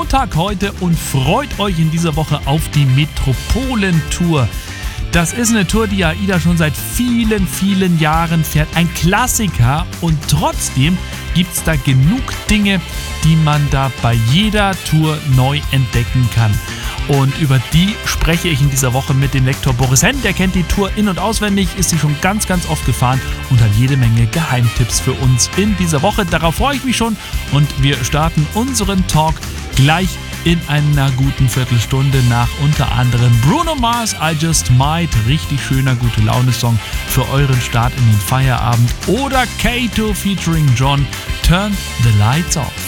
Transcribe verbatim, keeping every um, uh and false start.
Montag heute und freut euch in dieser Woche auf die Metropolen-Tour. Das ist eine Tour, die AIDA schon seit vielen, vielen Jahren fährt. Ein Klassiker und trotzdem gibt es da genug Dinge, die man da bei jeder Tour neu entdecken kann. Und über die spreche ich in dieser Woche mit dem Lektor Boris Henn. Der kennt die Tour in- und auswendig, ist sie schon ganz, ganz oft gefahren und hat jede Menge Geheimtipps für uns in dieser Woche. Darauf freue ich mich schon und wir starten unseren Talk gleich in einer guten Viertelstunde nach unter anderem Bruno Mars, I Just Might, richtig schöner Gute-Laune-Song für euren Start in den Feierabend, oder K zwei featuring John, Turn the Lights Off.